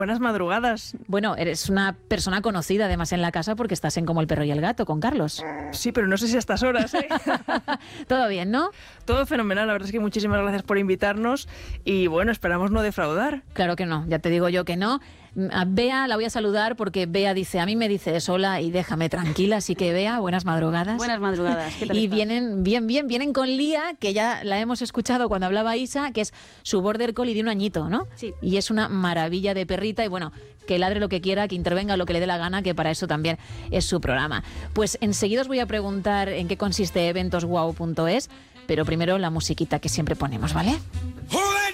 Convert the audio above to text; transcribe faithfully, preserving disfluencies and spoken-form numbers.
Buenas madrugadas. Bueno, eres una persona conocida además en la casa porque estás en Como el perro y el gato con Carlos. Sí, pero no sé si a estas horas, ¿eh? Todo bien, ¿no? Todo fenomenal, la verdad es que muchísimas gracias por invitarnos y bueno, esperamos no defraudar. Claro que no, ya te digo yo que no. A Bea la voy a saludar porque Bea dice, a mí me dice sola y déjame tranquila, así que Bea, buenas madrugadas. Buenas madrugadas, ¿qué tal Y estás? vienen, bien, bien, vienen con Lía, que ya la hemos escuchado cuando hablaba Isa, que es su border collie de un añito, ¿no? Sí. Y es una maravilla de perrita y bueno, que ladre lo que quiera, que intervenga lo que le dé la gana, que para eso también es su programa. Pues enseguida os voy a preguntar en qué consiste eventos guau punto es, pero primero la musiquita que siempre ponemos, ¿vale?